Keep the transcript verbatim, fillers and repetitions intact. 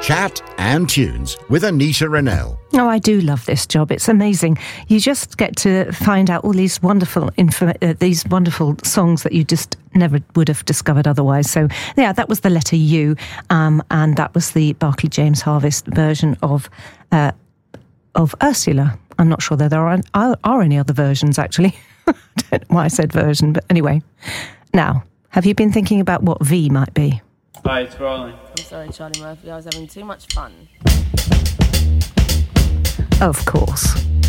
Chat and tunes with Anita Rennell. Oh, I do love this job. It's amazing. You just get to find out all these wonderful info, uh, these wonderful songs that you just never would have discovered otherwise. So, yeah, that was the letter U, um, and that was the Barclay James Harvest version of uh, of Ursula. I'm not sure that there are, are, are any other versions, actually. I don't know why I said version, but anyway. Now, have you been thinking about what V might be? Hi, it's rolling. I'm sorry, Charlie Murphy. I was having too much fun. Of course.